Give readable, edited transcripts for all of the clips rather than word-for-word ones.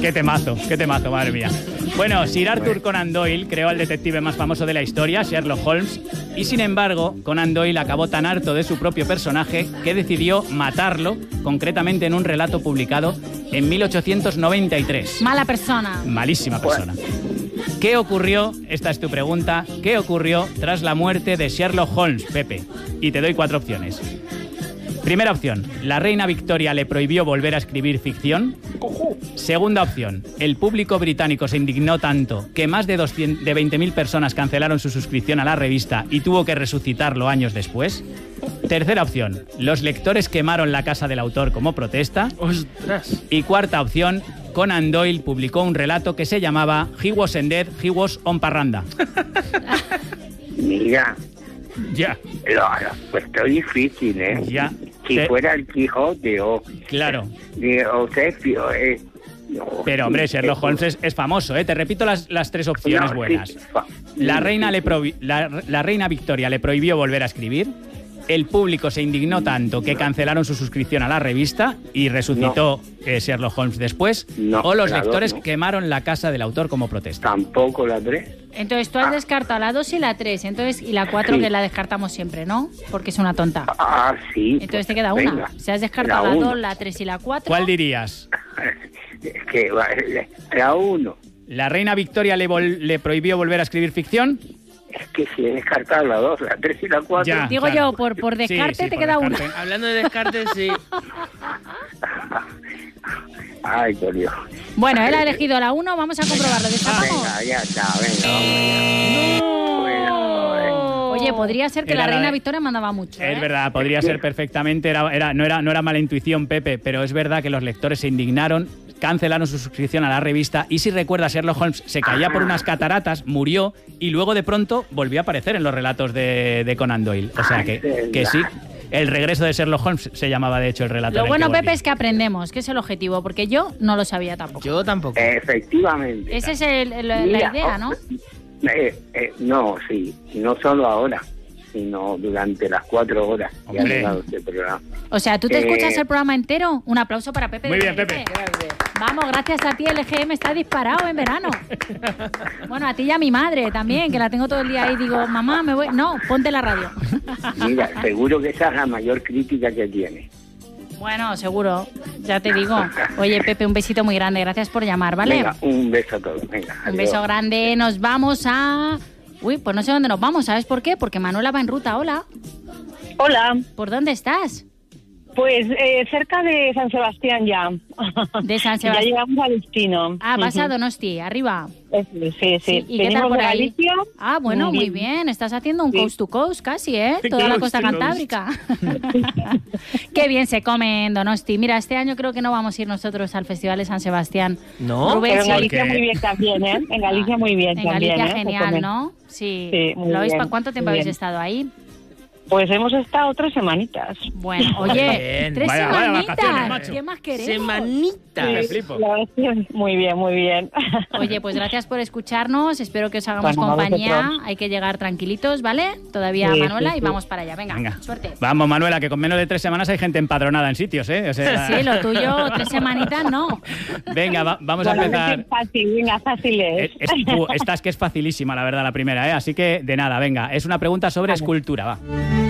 Qué temazo, madre mía. Bueno, Sir Arthur Conan Doyle creó al detective más famoso de la historia, Sherlock Holmes, y sin embargo, Conan Doyle acabó tan harto de su propio personaje que decidió matarlo, concretamente en un relato publicado en 1893. Mala persona. Malísima persona. ¿Qué ocurrió? Esta es tu pregunta. ¿Qué ocurrió tras la muerte de Sherlock Holmes, Pepe? Y te doy 4 opciones. Primera opción, la reina Victoria le prohibió volver a escribir ficción. Segunda opción, el público británico se indignó tanto que más de 20.000 personas cancelaron su suscripción a la revista y tuvo que resucitarlo años después. Tercera opción, los lectores quemaron la casa del autor como protesta. ¡Ostras! Y cuarta opción, Conan Doyle publicó un relato que se llamaba He Wasn't Dead, He Was on Parranda. Mira, Ya. lo puesto difícil, ¿eh? Ya. Si fuera el Quijote o... Claro. O Shakespeare, no, Pero, hombre, Sherlock Holmes es famoso, ¿eh? Te repito las 3 opciones no, buenas. sí, La reina Victoria le prohibió volver a escribir. El público se indignó tanto que cancelaron su suscripción a la revista y resucitó Sherlock Holmes después. No, o los la lectores 2 no. quemaron la casa del autor como protesta. Tampoco la 3. Entonces tú has descartado la 2 y la 3, entonces y la 4 Sí. que la descartamos siempre, ¿no? Porque es una tonta. Ah, sí. Entonces te queda una. Venga, Si has descartado la 2, uno. la 3 y la 4. ¿Cuál dirías? Es que la 1. ¿La reina Victoria le prohibió volver a escribir ficción? Es que si he descartado la 2, la 3 y la 4. Ya. Digo claro. yo, por descarte Sí, te por queda descarte. una. Hablando de descartes, sí. Ay, por Dios. Bueno, él ha elegido la 1, vamos a comprobarlo. ¿Destapamos? Venga, ya está, venga, vamos. Bueno, Oye, podría ser que Era la la reina de- Victoria mandaba mucho. Es verdad, podría ser perfectamente, no era mala intuición, Pepe, pero es verdad que los lectores se indignaron, cancelaron su suscripción a la revista y si recuerdas, Sherlock Holmes se caía por unas cataratas, murió y luego de pronto volvió a aparecer en los relatos de Conan Doyle. O sea que sí, el regreso de Sherlock Holmes se llamaba de hecho el relato. Lo en el bueno, que Pepe, volvía. es que aprendemos, que es el objetivo, porque yo no lo sabía tampoco. Yo tampoco. efectivamente. Esa es la Mira, idea, ¿no? No, sí, no solo ahora, sino durante las 4 horas que ha Hombre. durado este programa. O sea, ¿tú te escuchas el programa entero? Un aplauso para Pepe. Muy de bien, Tenerife. Pepe. Vamos, gracias a ti el EGM está disparado en verano. Bueno, a ti y a mi madre también, que la tengo todo el día ahí. Digo, mamá, me voy... No, ponte la radio. Mira, seguro que esa es la mayor crítica que tiene. Bueno, seguro, ya te digo. Oye, Pepe, un besito muy grande. Gracias por llamar, ¿vale? Venga, un beso a todos. Venga, Un adiós. beso grande. Nos vamos a... Uy, pues no sé dónde nos vamos. ¿Sabes por qué? Porque Manuela va en ruta. Hola. Hola, ¿Por dónde estás? pues cerca de San Sebastián ya. De San Ya Sebastián. llegamos al destino. Ah, vas a Ujú. Donosti, arriba. Sí. ¿Y qué tal Venimos por de ahí? Galicia. Ah, bueno, muy bien. Estás haciendo un Sí. coast to coast casi, ¿eh? Toda la Coast costa to coast. cantábrica. Qué bien se come en Donosti. Mira, este año creo que no vamos a ir nosotros al Festival de San Sebastián. ¿No? Rubén, Pero en sí. Galicia Porque- muy bien también, ¿eh? En Galicia muy bien En también. Galicia ¿eh? Se genial, come. ¿no? Sí. Sí, muy ¿Lo habéis, bien, ¿Cuánto tiempo muy habéis bien. estado ahí? Pues hemos estado 3 semanitas. Bueno, oye, Bien. 3 Vaya semanitas. vacaciones, macho. ¿Qué más queremos? Semanita. Me Sí, flipo. la verdad es que muy bien, muy bien. Oye, pues gracias por escucharnos. Espero que os hagamos Bueno, a compañía. vosotros. Hay que llegar tranquilitos, ¿vale? Todavía Sí, Manuela sí, y sí. vamos para allá. Venga, Venga. suerte. Vamos, Manuela, que con menos de 3 semanas hay gente empadronada en sitios, ¿eh? O sea, Sí, lo tuyo, 3 semanitas, no. Venga, vamos a Bueno, empezar. Fácil, venga, fácil es. Esta es que es facilísima, la verdad, la primera, ¿eh? Así que, de nada, venga. Es una pregunta sobre escultura, va.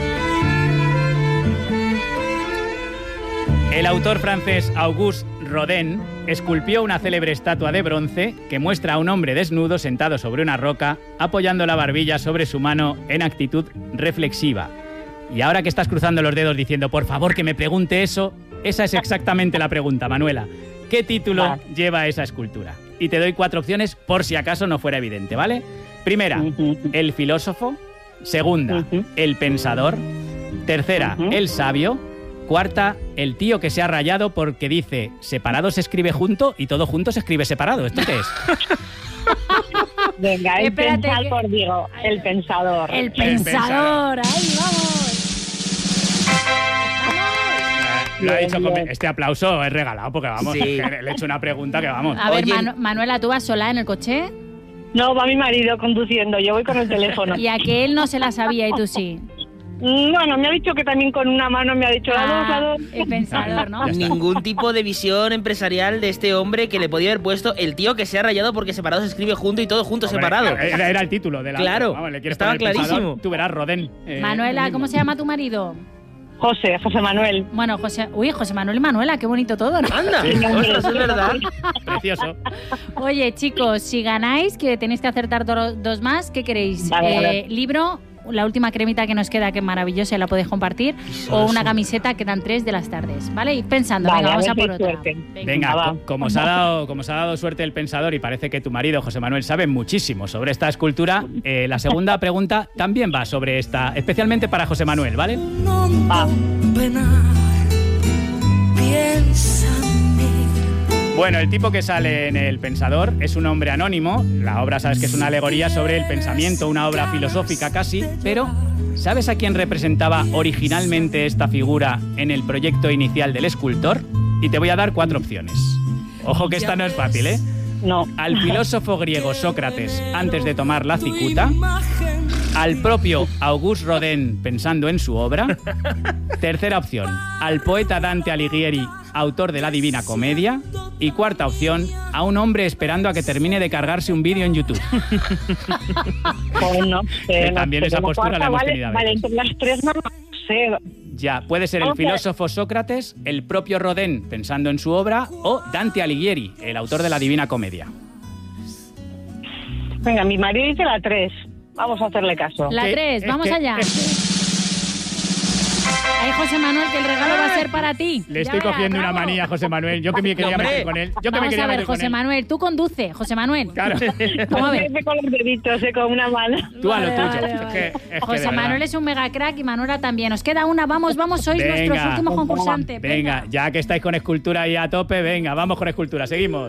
El autor francés Auguste Rodin esculpió una célebre estatua de bronce que muestra a un hombre desnudo sentado sobre una roca, apoyando la barbilla sobre su mano en actitud reflexiva. Y ahora que estás cruzando los dedos diciendo, por favor, que me pregunte eso, esa es exactamente la pregunta, Manuela. ¿Qué título Vale. lleva esa escultura? Y te doy 4 opciones por si acaso no fuera evidente, ¿vale? Primera, Ujú. el filósofo. Segunda, Ujú. el pensador. Tercera, Ujú. el sabio. Cuarta, el tío que se ha rayado porque dice separado se escribe junto y todo junto se escribe separado. ¿Esto qué es? Venga, el Espérate, pensador, digo, el pensador. El pensador. Ahí vamos. Lo ha Bien, dicho con... bien. Este aplauso es regalado porque vamos, Sí. que le he hecho una pregunta que vamos. A ver, Oye. Manuela, ¿tú vas sola en el coche? No, va mi marido conduciendo, yo voy con el teléfono. Y a que él no se la sabía y tú sí. Bueno, me ha dicho que también con una mano me ha dicho la dos. El pensador, ¿no? Ya está. Ningún tipo de visión empresarial de este hombre que le podía haber puesto el tío que se ha rayado porque separado se escribe junto y todo junto Hombre, separado. Era el título de la. Claro, Vamos, le quieres estaba poner pensador, clarísimo. Tú verás, Rodén. Manuela, ¿cómo se llama tu marido? José Manuel. Bueno, José Manuel y Manuela, qué bonito todo, ¿no? Anda, ostras, es verdad. Precioso. Oye, chicos, si ganáis, que tenéis que acertar dos más, ¿qué queréis? Vale. Libro, la última cremita que nos queda, que es maravillosa y la podéis compartir, o una camiseta, quedan 3 de las tardes, ¿vale? Ir pensando, Vale, venga, vamos a a ver por si otra. suerte. Venga, va. como os ha dado suerte el pensador y parece que tu marido, José Manuel, sabe muchísimo sobre esta escultura, la segunda pregunta también va sobre esta, especialmente para José Manuel, ¿vale? Va. Bueno, el tipo que sale en El Pensador es un hombre anónimo. La obra, sabes que es una alegoría sobre el pensamiento, una obra filosófica casi, pero ¿sabes a quién representaba originalmente esta figura en el proyecto inicial del escultor? Y te voy a dar 4 opciones. Ojo que esta no es fácil, ¿eh? No. Al filósofo griego Sócrates antes de tomar la cicuta, al propio Auguste Rodin pensando en su obra. Tercera opción, al poeta Dante Alighieri, autor de la Divina Comedia. Y cuarta opción, a un hombre esperando a que termine de cargarse un vídeo en YouTube. Pues no sé. Que también no sé, esa como postura la hemos cuarta, tenido a Vale, veces. entre las 3 no sé. Ya, puede ser el Ok. filósofo Sócrates, el propio Rodin pensando en su obra, o Dante Alighieri, el autor de la Divina Comedia. Venga, mi marido dice la 3. Vamos a hacerle caso. La 3, vamos allá. Ay, José Manuel, que el regalo va a ser para ti. Le Ya estoy verás, cogiendo una bravo. manía a José Manuel. Yo que me quería Hombre, meter con él. Yo que me Vamos quería a ver, meter con José él. Manuel, tú conduce, José Manuel. Claro. Vamos a ver. Siempre con los deditos, con una mano. Tú a lo Vale, tuyo. vale, Es vale. que de José verdad. Manuel es un mega crack y Manuela también. Os queda una, vamos, sois Venga. nuestros últimos concursantes. Venga, ya que estáis con escultura ahí a tope, venga, vamos con escultura, seguimos.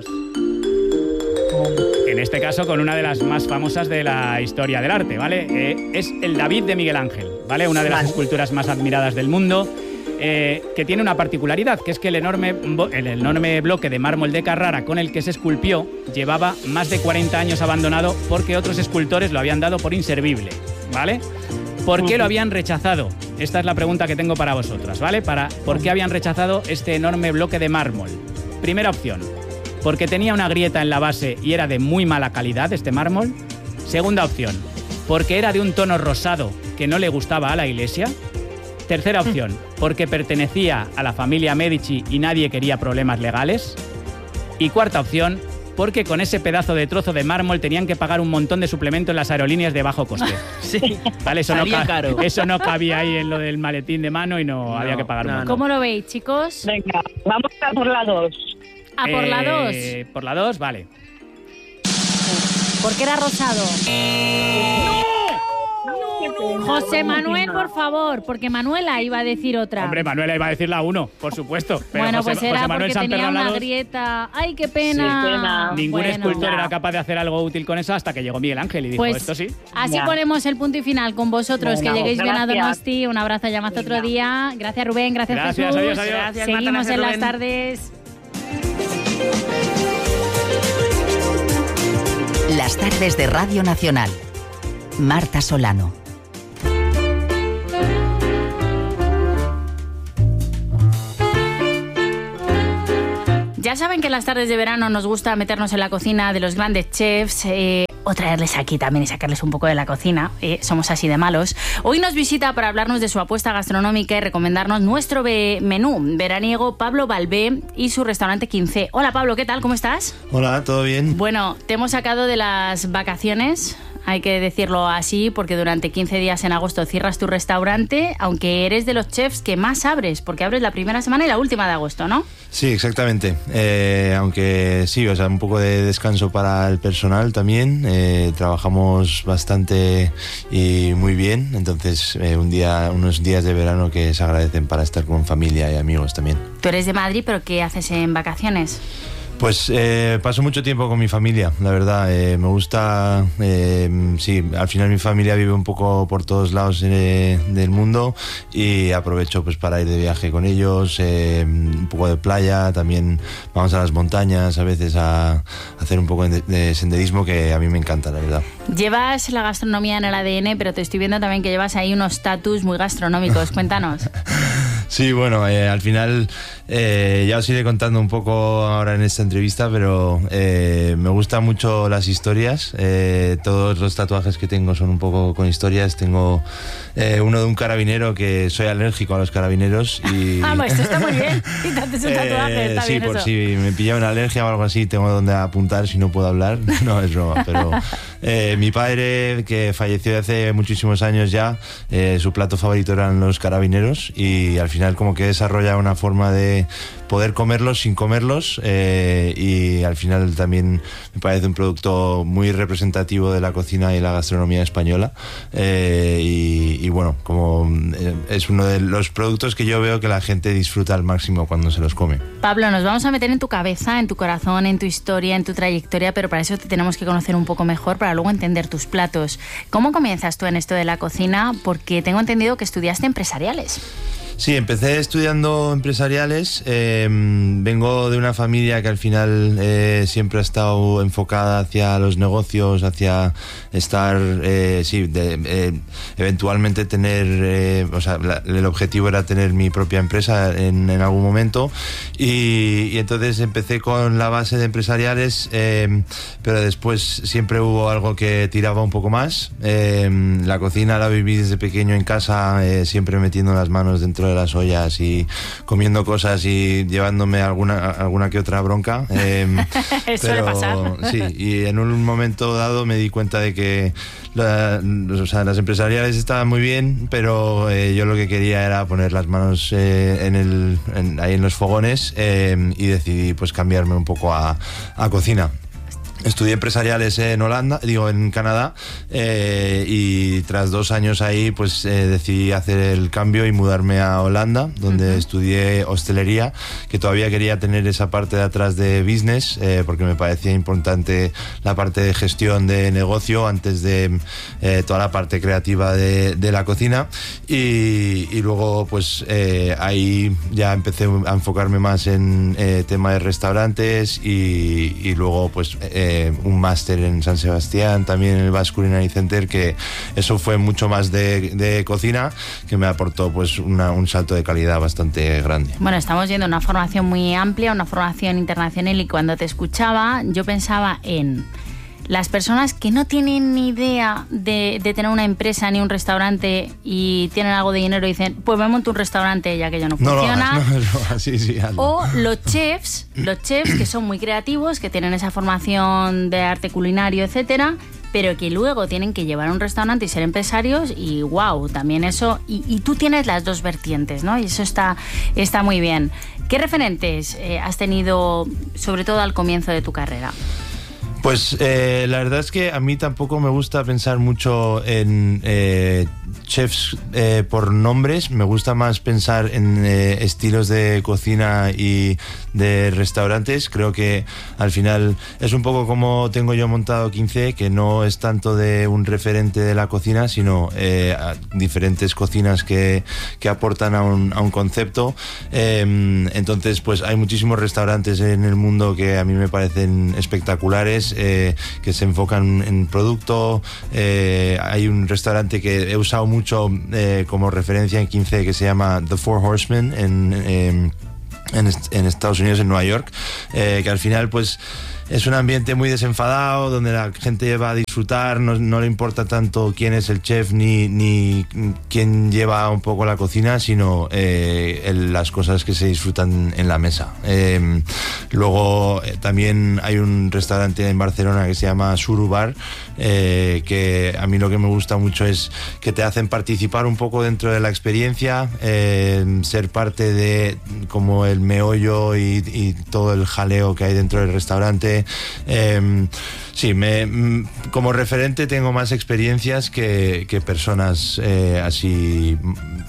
En este caso con una de las más famosas de la historia del arte, ¿vale? Es el David de Miguel Ángel, ¿vale? Una de las esculturas más admiradas del mundo, que tiene una particularidad, que es que el enorme bloque de mármol de Carrara con el que se esculpió llevaba más de 40 años abandonado porque otros escultores lo habían dado por inservible, ¿vale? ¿Por qué lo habían rechazado? Esta es la pregunta que tengo para vosotras, ¿vale? ¿Por qué habían rechazado este enorme bloque de mármol? Primera opción, porque tenía una grieta en la base y era de muy mala calidad este mármol. Segunda opción, porque era de un tono rosado que no le gustaba a la iglesia. Tercera opción, porque pertenecía a la familia Medici y nadie quería problemas legales. Y cuarta opción, porque con ese pedazo de trozo de mármol tenían que pagar un montón de suplemento en las aerolíneas de bajo coste. Sí. ¿Vale? Salía caro. Eso no cabía ahí en lo del maletín de mano y no había que pagar un no, montón. ¿Cómo lo veis, chicos? Venga, vamos a por la 2. A por la 2. Por la 2, vale. Porque era rosado. José Manuel, por favor, porque Manuela iba a decir otra. Hombre, Manuela iba a decir la 1, por supuesto. Pero bueno, José, pues era José Manuel porque Sanperro tenía la una 2. grieta. ¡Ay, qué pena! Sí, pena. Ningún Bueno, escultor ya. era capaz de hacer algo útil con eso hasta que llegó Miguel Ángel y dijo, Pues esto sí. así Ya. ponemos el punto y final con vosotros. Venga, que lleguéis bien a gracias. Donosti. Un abrazo, llamaste otro día. Gracias, Rubén. Gracias, Gracias, Jesús. adiós, adiós. Gracias, Marta, Seguimos gracias, en las Rubén. tardes. Las tardes de Radio Nacional. Marta Solano. Ya saben que en las tardes de verano nos gusta meternos en la cocina de los grandes chefs o traerles aquí también y sacarles un poco de la cocina. Somos así de malos. Hoy nos visita para hablarnos de su apuesta gastronómica y recomendarnos nuestro menú veraniego Pablo Balbé y su restaurante 15. Hola Pablo, ¿qué tal? ¿Cómo estás? Hola, ¿todo bien? Bueno, te hemos sacado de las vacaciones, hay que decirlo así, porque durante 15 días en agosto cierras tu restaurante, aunque eres de los chefs que más abres, porque abres la primera semana y la última de agosto, ¿no? Sí, exactamente. Aunque sí, o sea, un poco de descanso para el personal también. Trabajamos bastante y muy bien, entonces unos días de verano que se agradecen para estar con familia y amigos también. Tú eres de Madrid, pero ¿qué haces en vacaciones? Pues paso mucho tiempo con mi familia, la verdad. Me gusta, sí, al final mi familia vive un poco por todos lados del mundo y aprovecho pues para ir de viaje con ellos, un poco de playa, también vamos a las montañas a veces a hacer un poco de senderismo, que a mí me encanta, la verdad. Llevas la gastronomía en el ADN, pero te estoy viendo también que llevas ahí unos status muy gastronómicos. Cuéntanos. Sí, bueno, al final ya os iré contando un poco ahora en esta entrevista, pero me gustan mucho las historias. Todos los tatuajes que tengo son un poco con historias. Tengo uno de un carabinero, que soy alérgico a los carabineros. Y pues esto está muy bien. Quítate su tatuaje, está sí, bien por eso. si me pilla una alergia o algo así, tengo donde apuntar si no puedo hablar. No, es broma, pero mi padre, que falleció hace muchísimos años ya, su plato favorito eran los carabineros, y al final como que desarrolla una forma de poder comerlos sin comerlos, y al final también me parece un producto muy representativo de la cocina y la gastronomía española, y bueno, como es uno de los productos que yo veo que la gente disfruta al máximo cuando se los come. Pablo, nos vamos a meter en tu cabeza, en tu corazón, en tu historia, en tu trayectoria, pero para eso te tenemos que conocer un poco mejor para luego entender tus platos. ¿Cómo comienzas tú en esto de la cocina? Porque tengo entendido que estudiaste empresariales. Sí, empecé estudiando empresariales. Vengo de una familia que al final siempre ha estado enfocada hacia los negocios, hacia estar, eventualmente tener, el objetivo era tener mi propia empresa en algún momento, y entonces empecé con la base de empresariales, pero después siempre hubo algo que tiraba un poco más. La cocina la viví desde pequeño en casa, siempre metiendo las manos dentro de las ollas y comiendo cosas y llevándome alguna que otra bronca. Suele pasar. Sí, y en un momento dado me di cuenta de que las empresariales estaban muy bien, pero yo lo que quería era poner las manos ahí en los fogones, y decidí pues cambiarme un poco a cocina. Estudié empresariales en Canadá, y tras 2 años ahí pues decidí hacer el cambio y mudarme a Holanda, donde estudié hostelería, que todavía quería tener esa parte de atrás de business, porque me parecía importante la parte de gestión de negocio antes de toda la parte creativa de la cocina, y luego pues ahí ya empecé a enfocarme más en tema de restaurantes, y luego pues un máster en San Sebastián, también en el Basque Culinary Center, que eso fue mucho más de cocina, que me aportó pues un salto de calidad bastante grande. Bueno, estamos viendo una formación muy amplia, una formación internacional, y cuando te escuchaba yo pensaba en las personas que no tienen ni idea de tener una empresa ni un restaurante y tienen algo de dinero y dicen, pues me monto un restaurante ya que ya no funciona. Sí, o los chefs que son muy creativos, que tienen esa formación de arte culinario, etcétera, pero que luego tienen que llevar un restaurante y ser empresarios, y wow, también eso, y tú tienes las dos vertientes, ¿no? Y eso está muy bien. ¿Qué referentes has tenido, sobre todo al comienzo de tu carrera? Pues la verdad es que a mí tampoco me gusta pensar mucho en chefs por nombres. Me gusta más pensar en estilos de cocina y de restaurantes. Creo que al final es un poco como tengo yo montado 15, que no es tanto de un referente de la cocina, sino diferentes cocinas que aportan a un concepto. Entonces pues hay muchísimos restaurantes en el mundo que a mí me parecen espectaculares, que se enfocan en producto. Hay un restaurante que he usado mucho como referencia en 15, que se llama The Four Horsemen en Estados Unidos, en Nueva York, que al final pues es un ambiente muy desenfadado, donde la gente va a disfrutar, no le importa tanto quién es el chef ni quién lleva un poco la cocina, sino las cosas que se disfrutan en la mesa. Luego también hay un restaurante en Barcelona que se llama Suru Bar, que a mí lo que me gusta mucho es que te hacen participar un poco dentro de la experiencia, ser parte de como el meollo y todo el jaleo que hay dentro del restaurante. Sí, como referente tengo más experiencias que personas así,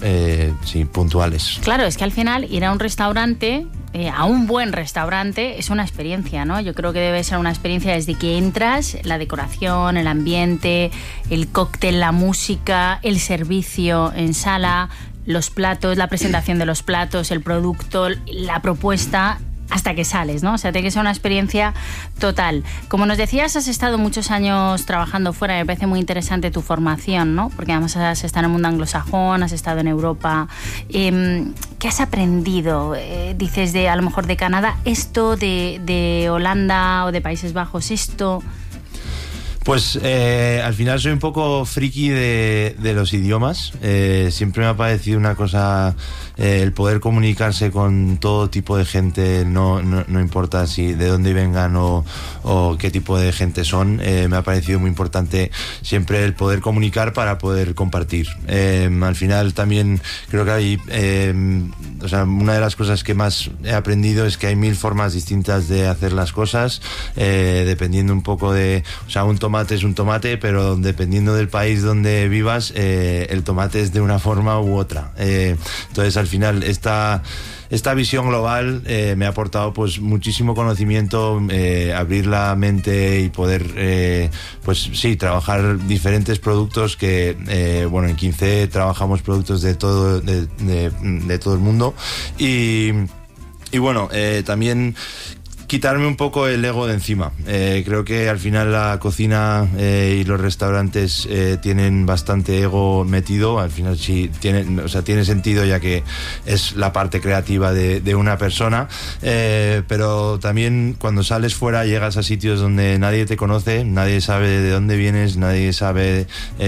sí, puntuales. Claro, es que al final ir a un restaurante, a un buen restaurante, es una experiencia, ¿no? Yo creo que debe ser una experiencia desde que entras, la decoración, el ambiente, el cóctel, la música, el servicio en sala, los platos, la presentación de los platos, el producto, la propuesta, hasta que sales, ¿no? O sea, tiene que ser una experiencia total. Como nos decías, has estado muchos años trabajando fuera, me parece muy interesante tu formación, ¿no? Porque además has estado en el mundo anglosajón, has estado en Europa. ¿Qué has aprendido? Dices, a lo mejor de Canadá, esto, de Holanda o de Países Bajos, esto... Pues al final soy un poco friki de los idiomas. Siempre me ha parecido una cosa, el poder comunicarse con todo tipo de gente, no importa si de dónde vengan o qué tipo de gente son. Me ha parecido muy importante siempre el poder comunicar para poder compartir. Al final también creo que hay, o sea, una de las cosas que más he aprendido es que hay 1000 formas distintas de hacer las cosas, dependiendo un poco de, o sea, un tomate es un tomate, pero dependiendo del país donde vivas, el tomate es de una forma u otra. Entonces, al final, esta visión global me ha aportado pues muchísimo conocimiento, abrir la mente y poder, pues sí, trabajar diferentes productos que, bueno, en 15 trabajamos productos de todo el mundo y bueno, también quitarme un poco el ego de encima. Creo que al final la cocina y los restaurantes tienen bastante ego metido. Al final sí tiene sentido, ya que es la parte creativa de una persona, pero también cuando sales fuera llegas a sitios donde nadie te conoce, nadie sabe de dónde vienes, nadie sabe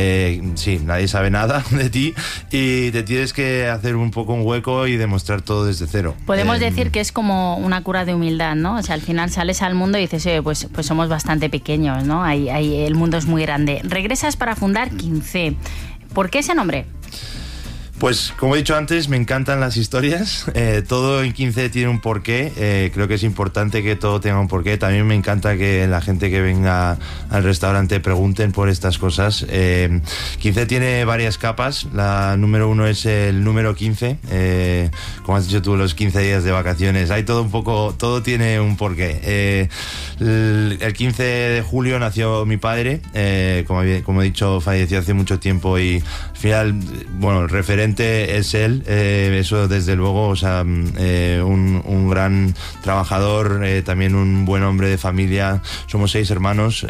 nada de ti y te tienes que hacer un poco un hueco y demostrar todo desde cero. Podemos decir que es como una cura de humildad, ¿no? O sea, al final sales al mundo y dices, pues somos bastante pequeños, ¿no? El mundo es muy grande. Regresas para fundar 15. ¿Por qué ese nombre? Pues como he dicho antes, me encantan las historias. Todo en 15 tiene un porqué. Creo que es importante que todo tenga un porqué. También me encanta que la gente que venga al restaurante pregunten por estas cosas. 15 tiene varias capas. La número 1 es el número 15. Como has dicho tú, los 15 días de vacaciones. Hay todo un poco, todo tiene un porqué. El 15 de julio nació mi padre. Como he dicho, falleció hace mucho tiempo y al final, bueno, el referente es él, eso desde luego, o sea, un gran trabajador, también un buen hombre de familia. Somos 6 hermanos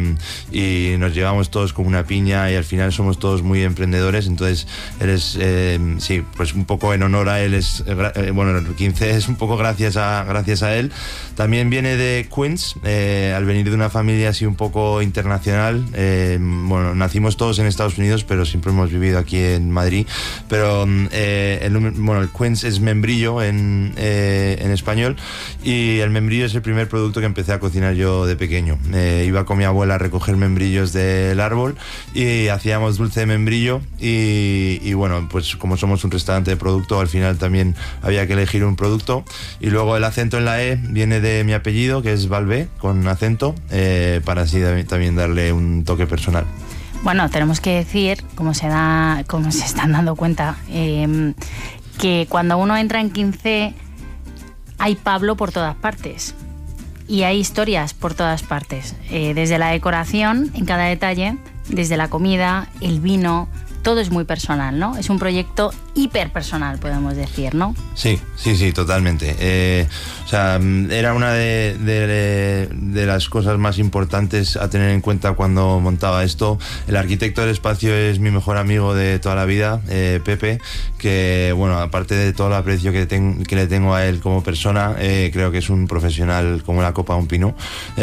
y nos llevamos todos como una piña y al final somos todos muy emprendedores. Entonces él es, sí, pues un poco en honor a él, bueno, el 15 es un poco gracias a él. También viene de Queens, al venir de una familia así un poco internacional. Bueno, nacimos todos en Estados Unidos, pero siempre hemos vivido aquí en Madrid. Pero el Queens es membrillo en español, y el membrillo es el primer producto que empecé a cocinar yo de pequeño. Iba con mi abuela a recoger membrillos del árbol y hacíamos dulce de membrillo y bueno, pues como somos un restaurante de producto, al final también había que elegir un producto. Y luego el acento en la E viene de mi apellido, que es Valvé, con acento, para así también darle un toque personal. Bueno, tenemos que decir, como se están dando cuenta, que cuando uno entra en 15 hay Pablo por todas partes y hay historias por todas partes, desde la decoración en cada detalle, desde la comida, el vino, todo es muy personal, ¿no? Es un proyecto hiperpersonal, podemos decir, ¿no? Sí, totalmente. O sea, era una de las cosas más importantes a tener en cuenta cuando montaba esto. El arquitecto del espacio es mi mejor amigo de toda la vida, Pepe, que, bueno, aparte de todo el aprecio que le tengo a él como persona, creo que es un profesional como la copa de un pino.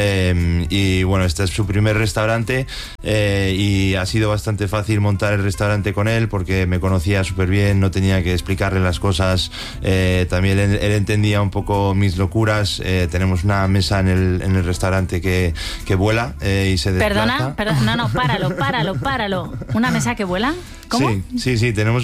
Y bueno, este es su primer restaurante y ha sido bastante fácil montar el restaurante con él porque me conocía súper bien, no tenía que explicarle las cosas. También él entendía un poco mis locuras. Tenemos una mesa en el restaurante que vuela y se desplaza. Perdona, no, páralo. ¿Una mesa que vuela? ¿Cómo? Sí, tenemos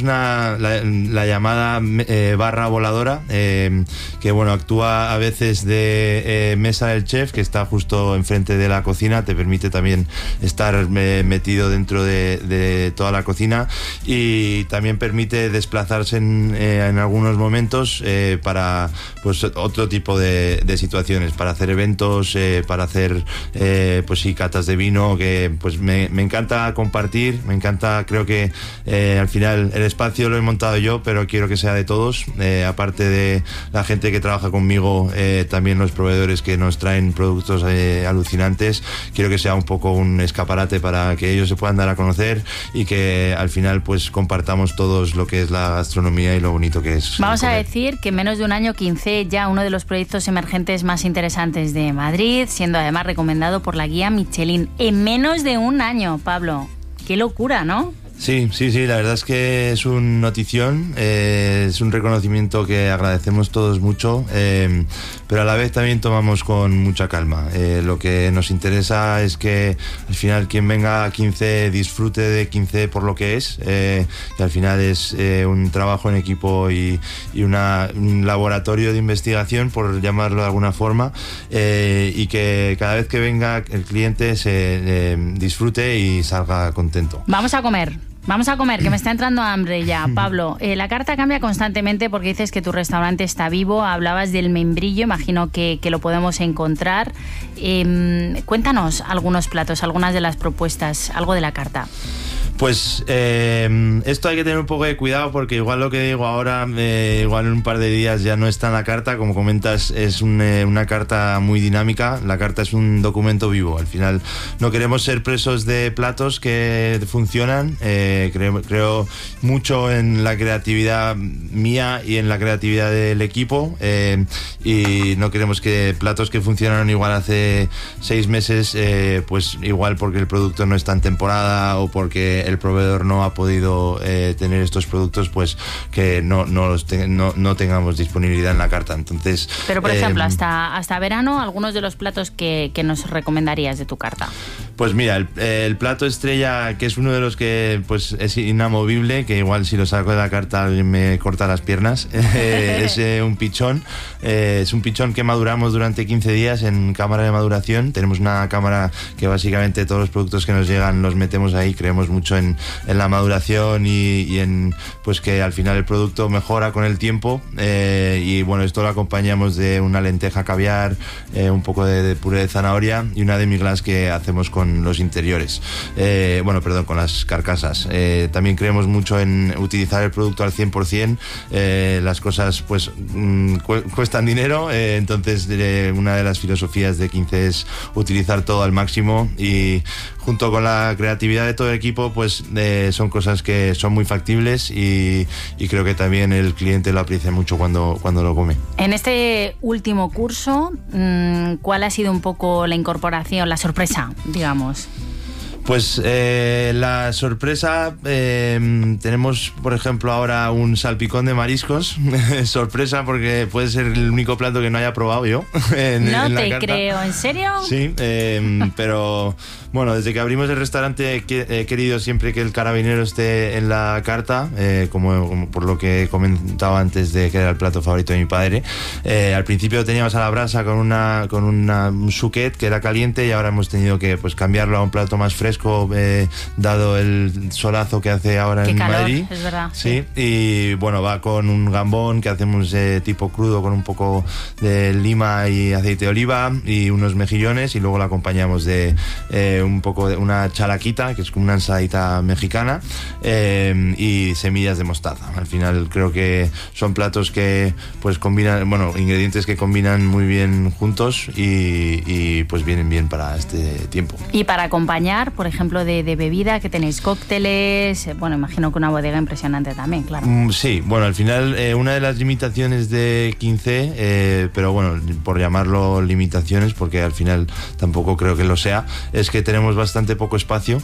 la llamada barra voladora, que bueno, actúa a veces de mesa del chef, que está justo enfrente de la cocina, te permite también estar metido dentro de toda la cocina, y también permite desplazarse en algunos momentos para pues otro tipo de situaciones, para hacer eventos, para hacer pues sí, catas de vino, que pues me encanta compartir, creo que al final el espacio lo he montado yo, pero quiero que sea de todos, aparte de la gente que trabaja conmigo, también los proveedores que nos traen productos alucinantes. Quiero que sea un poco un escaparate para que ellos se puedan dar a conocer y que al final pues compartamos todos lo que es la gastronomía y lo bonito que es. Vamos a decir que en menos de un año Quincé, ya uno de los proyectos emergentes más interesantes de Madrid, siendo además recomendado por la guía Michelin. En menos de un año, Pablo. Qué locura, ¿no? Sí, la verdad es que es un notición, es un reconocimiento que agradecemos todos mucho, pero a la vez también tomamos con mucha calma. Lo que nos interesa es que al final quien venga a Quincé disfrute de Quincé por lo que es, que al final es un trabajo en equipo y un laboratorio de investigación, por llamarlo de alguna forma, y que cada vez que venga el cliente se disfrute y salga contento. Vamos a comer, que me está entrando hambre ya. Pablo, la carta cambia constantemente porque dices que tu restaurante está vivo. Hablabas del membrillo, imagino que lo podemos encontrar. Cuéntanos algunos platos, algunas de las propuestas, algo de la carta. Pues esto hay que tener un poco de cuidado, porque igual lo que digo ahora, igual en un par de días ya no está en la carta. Como comentas, es una carta muy dinámica. La carta es un documento vivo. Al final no queremos ser presos de platos que funcionan. Creo mucho en la creatividad mía y en la creatividad del equipo, y no queremos que platos que funcionaron igual hace 6 meses, pues igual porque el producto no está en temporada o porque el proveedor no ha podido tener estos productos, pues que no tengamos disponibilidad en la carta. Entonces, pero por ejemplo, hasta verano, algunos de los platos que nos recomendarías de tu carta. Pues mira, el plato estrella, que es uno de los que pues es inamovible, que igual si lo saco de la carta alguien me corta las piernas, es un pichón. Es un pichón que maduramos durante 15 días en cámara de maduración. Tenemos una cámara que básicamente todos los productos que nos llegan los metemos ahí. Creemos mucho en la maduración y en pues que al final el producto mejora con el tiempo, y bueno, esto lo acompañamos de una lenteja caviar, un poco de puré de zanahoria y una demi-glace que hacemos con los interiores, con las carcasas. También creemos mucho en utilizar el producto al 100%. Las cosas pues cuestan dinero, entonces una de las filosofías de Quincé es utilizar todo al máximo, y junto con la creatividad de todo el equipo pues son cosas que son muy factibles, y creo que también el cliente lo aprecia mucho cuando lo come. En este último curso, ¿cuál ha sido un poco la incorporación, la sorpresa, digamos? Pues la sorpresa, tenemos por ejemplo ahora un salpicón de mariscos. Sorpresa porque puede ser el único plato que no haya probado yo en la carta. Creo, ¿en serio? Sí, pero bueno, desde que abrimos el restaurante he querido siempre que el carabinero esté en la carta, como por lo que comentaba antes de que era el plato favorito de mi padre. Al principio teníamos a la brasa con un souquet que era caliente, y ahora hemos tenido que pues cambiarlo a un plato más fresco, dado el solazo que hace ahora en calor, Madrid. Es verdad. Sí, y bueno, va con un gambón que hacemos tipo crudo con un poco de lima y aceite de oliva y unos mejillones, y luego lo acompañamos de un poco de una chalaquita, que es como una ensaladita mexicana, y semillas de mostaza. Al final creo que son platos que pues combinan, ingredientes que combinan muy bien juntos y pues vienen bien para este tiempo. Y para acompañar, por ejemplo, de bebida, que tenéis cócteles, imagino que una bodega impresionante también, claro. Sí, al final una de las limitaciones de Quincé, pero bueno, por llamarlo limitaciones, porque al final tampoco creo que lo sea, es que tenemos bastante poco espacio.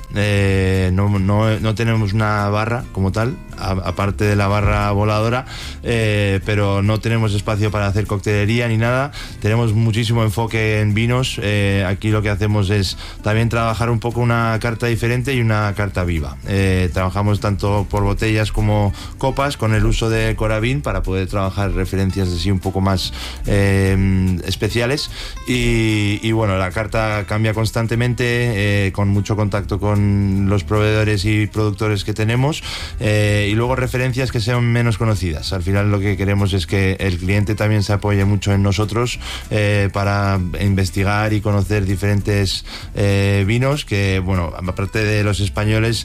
No tenemos una barra como tal, aparte de la barra voladora, pero no tenemos espacio para hacer coctelería ni nada. Tenemos muchísimo enfoque en vinos. Aquí lo que hacemos es también trabajar un poco una una carta diferente y una carta viva. Trabajamos tanto por botellas como copas con el uso de Coravin para poder trabajar referencias así un poco más especiales y bueno, la carta cambia constantemente, con mucho contacto con los proveedores y productores que tenemos, y luego referencias que sean menos conocidas. Al final lo que queremos es que el cliente también se apoye mucho en nosotros para investigar y conocer diferentes vinos que, bueno, aparte de los españoles,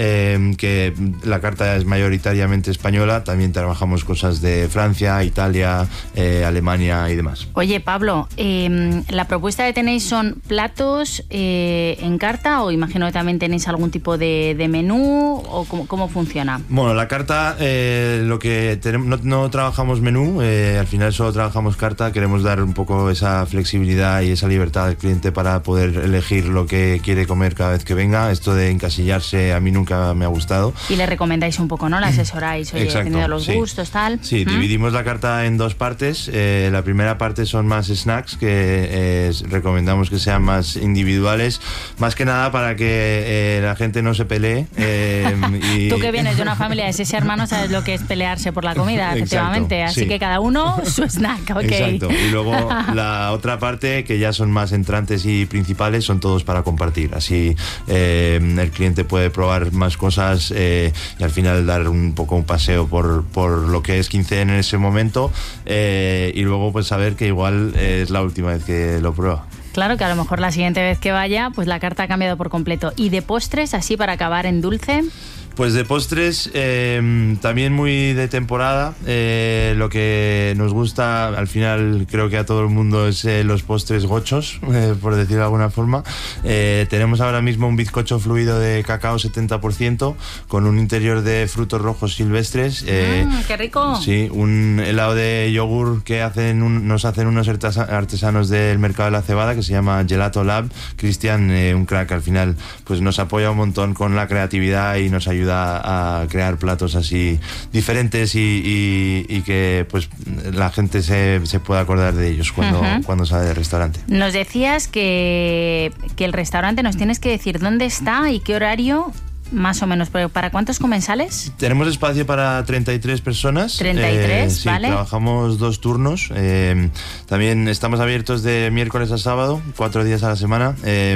que la carta es mayoritariamente española, también trabajamos cosas de Francia, Italia, Alemania y demás. Oye, Pablo, ¿la propuesta que tenéis son platos en carta o imagino que también tenéis algún tipo de menú o cómo funciona? Bueno, la carta, lo que tenemos, no trabajamos menú, al final solo trabajamos carta. Queremos dar un poco esa flexibilidad y esa libertad al cliente para poder elegir lo que quiere comer cada vez que venga. Esto de encasillarse a mí nunca me ha gustado. Y le recomendáis un poco, ¿no? La asesoráis, oye, dependiendo de los gustos, tal. Sí, dividimos la carta en dos partes. La primera parte son más snacks, que recomendamos que sean más individuales, más que nada para que la gente no se pelee. Tú que vienes de una familia de 6 hermanos sabes lo que es pelearse por la comida, efectivamente. Exacto, así que cada uno su snack, ok. Exacto. Y luego la otra parte, que ya son más entrantes y principales, son todos para compartir. Así el cliente puede probar más cosas y al final dar un poco un paseo por lo que es 15 en ese momento, y luego pues saber que igual es la última vez que lo prueba. Claro, que a lo mejor la siguiente vez que vaya, pues la carta ha cambiado por completo. ¿Y de postres, así para acabar en dulce? Pues de postres, también muy de temporada. Lo que nos gusta, al final, creo que a todo el mundo, es los postres gochos, por decirlo de alguna forma. Tenemos ahora mismo un bizcocho fluido de cacao 70%, con un interior de frutos rojos silvestres. ¡Qué rico! Sí, un helado de yogur que nos hacen unos artesanos del mercado de la cebada, que se llama Gelato Lab. Cristian, un crack, al final, pues nos apoya un montón con la creatividad y nos ayuda a crear platos así diferentes y que pues la gente se pueda acordar de ellos cuando sale del restaurante. Nos decías que el restaurante, nos tienes que decir dónde está y qué horario. Más o menos, pero ¿para cuántos comensales? Tenemos espacio para 33 personas. 33, sí, ¿vale? Trabajamos 2 turnos. También estamos abiertos de miércoles a sábado, 4 días a la semana.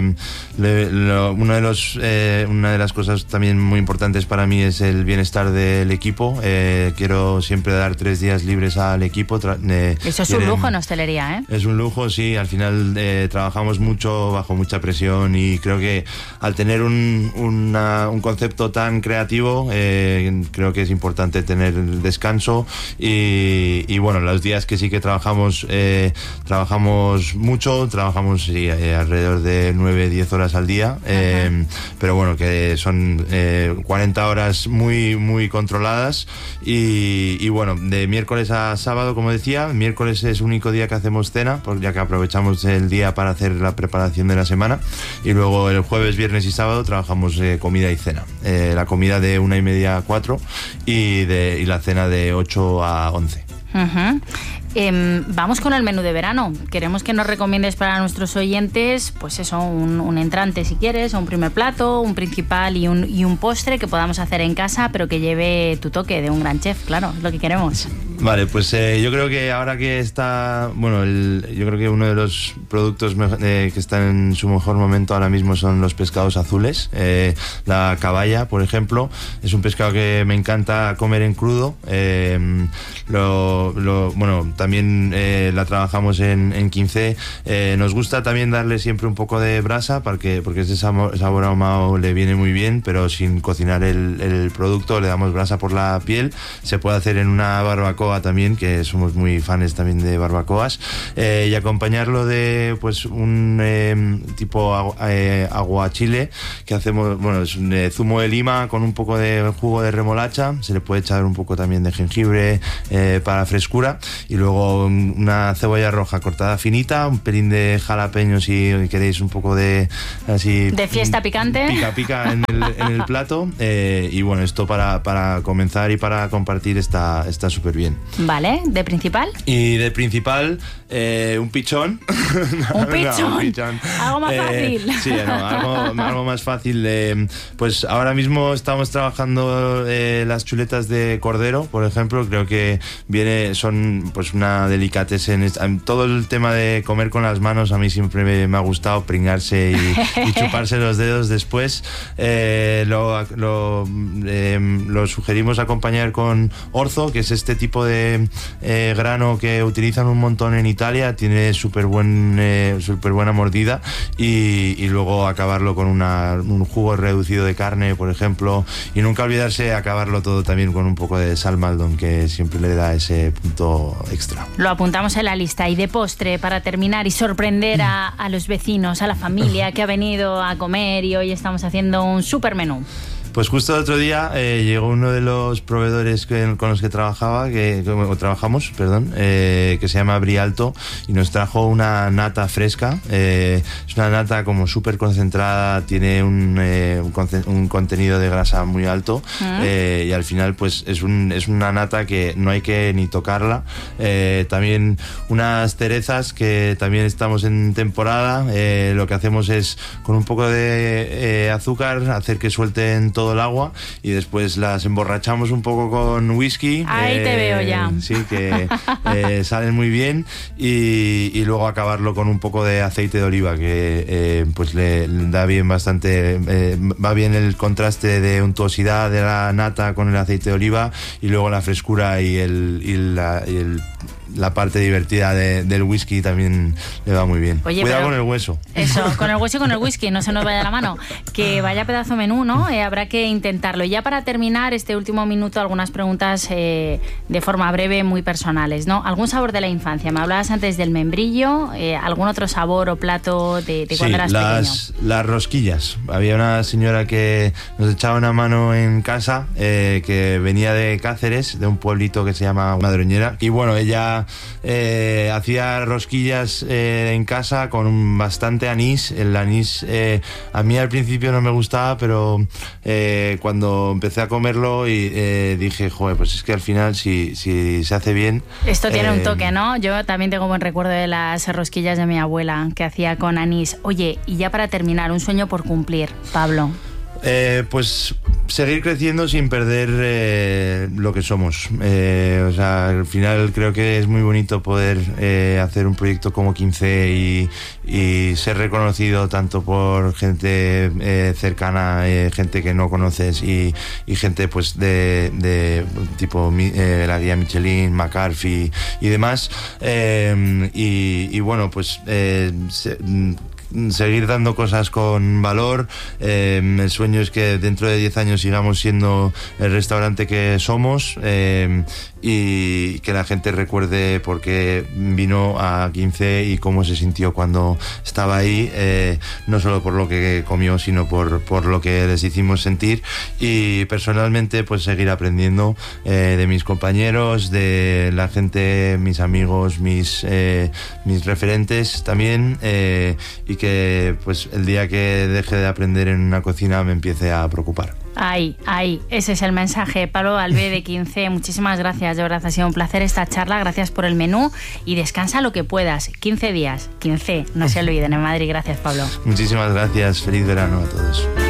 Una de las cosas también muy importantes para mí es el bienestar del equipo. Quiero siempre dar 3 días libres al equipo. Eso es un lujo en hostelería, ¿eh? Es un lujo, sí. Al final trabajamos mucho, bajo mucha presión, y creo que al tener un concepto tan creativo, creo que es importante tener descanso y bueno, los días que sí que trabajamos mucho, trabajamos alrededor de 9-10 horas al día, pero bueno, que son 40 horas muy, muy controladas y bueno, de miércoles a sábado, como decía, miércoles es el único día que hacemos cena, ya que aprovechamos el día para hacer la preparación de la semana, y luego el jueves, viernes y sábado trabajamos comida y cena. La comida de 1:30 a 4 y la cena de 8 a 11. Vamos con el menú de verano. Queremos que nos recomiendes para nuestros oyentes, pues eso, un entrante si quieres, o un primer plato, un principal y un postre que podamos hacer en casa, pero que lleve tu toque de un gran chef, claro, es lo que queremos. Vale, pues yo creo que ahora que está, bueno, yo creo que uno de los productos que están en su mejor momento ahora mismo son los pescados azules. La caballa, por ejemplo, es un pescado que me encanta comer en crudo. Bueno, también la trabajamos en 15. Nos gusta también darle siempre un poco de brasa porque ese sabor ahumado le viene muy bien, pero sin cocinar el producto, le damos brasa por la piel. Se puede hacer en una barbacoa también, que somos muy fans también de barbacoas, y acompañarlo de pues un tipo aguachile que hacemos, bueno, es un zumo de lima con un poco de jugo de remolacha, se le puede echar un poco también de jengibre para frescura, y luego una cebolla roja cortada finita, un pelín de jalapeños si queréis un poco de así de fiesta picante, pica en el plato, y bueno, esto para comenzar y para compartir está súper bien. Vale, ¿de principal? Y de principal, un pichón. ¿Un pichón? No, un pichón. Algo más fácil. Sí, algo más fácil. Pues ahora mismo estamos trabajando las chuletas de cordero, por ejemplo. Creo que son pues una delicatessen. Todo el tema de comer con las manos a mí siempre me ha gustado, pringarse y chuparse los dedos después. Lo sugerimos acompañar con orzo, que es este tipo de grano que utilizan un montón en Italia. Tiene súper buena mordida, y luego acabarlo con un jugo reducido de carne, por ejemplo, y nunca olvidarse acabarlo todo también con un poco de sal Maldon, que siempre le da ese punto extra. Lo apuntamos en la lista. Y de postre, para terminar y sorprender a los vecinos, a la familia que ha venido a comer, y hoy estamos haciendo un super menú. Pues justo el otro día llegó uno de los proveedores con los que trabajamos, que se llama Brialto, y nos trajo una nata fresca. Es una nata como súper concentrada, tiene un contenido de grasa muy alto, y al final pues es una nata que no hay que ni tocarla. También unas cerezas, que también estamos en temporada. Lo que hacemos es, con un poco de azúcar, hacer que suelten todo el agua, y después las emborrachamos un poco con whisky. Ahí te veo ya. Sí, que salen muy bien, y luego acabarlo con un poco de aceite de oliva, que pues le da bien bastante, va bien el contraste de untuosidad de la nata con el aceite de oliva, y luego la frescura y la parte divertida del whisky también le va muy bien. Oye, cuidado con el hueso. Eso, con el hueso y con el whisky, no se nos vaya la mano. Que vaya pedazo menú, ¿no? Habrá que intentarlo. Y ya para terminar este último minuto, algunas preguntas de forma breve, muy personales, ¿no? ¿Algún sabor de la infancia? Me hablabas antes del membrillo. ¿Algún otro sabor o plato de cuando eras pequeño? Las rosquillas. Había una señora que nos echaba una mano en casa, que venía de Cáceres, de un pueblito que se llama Madroñera, y bueno, ella hacía rosquillas en casa con bastante anís. El anís a mí al principio no me gustaba, pero cuando empecé a comerlo dije, joder, pues es que al final si se hace bien... Esto tiene un toque, ¿no? Yo también tengo buen recuerdo de las rosquillas de mi abuela, que hacía con anís. Oye, y ya para terminar, un sueño por cumplir, Pablo. Pues seguir creciendo sin perder lo que somos. O sea, al final creo que es muy bonito poder hacer un proyecto como 15 y ser reconocido tanto por gente cercana, gente que no conoces, y gente pues de tipo la guía Michelin, McCarthy y demás. Y bueno, pues seguir dando cosas con valor. El sueño es que dentro de 10 años sigamos siendo el restaurante que somos, y que la gente recuerde por qué vino a 15 y cómo se sintió cuando estaba ahí, no solo por lo que comió, sino por lo que les hicimos sentir. Y personalmente pues seguir aprendiendo de mis compañeros, de la gente, mis amigos, mis referentes también, y que pues el día que deje de aprender en una cocina me empiece a preocupar. Ahí, ese es el mensaje. Pablo Albé de 15, muchísimas gracias, de verdad ha sido un placer esta charla, gracias por el menú y descansa lo que puedas. 15 días, 15, no se olviden, en Madrid. Gracias, Pablo. Muchísimas gracias, feliz verano a todos.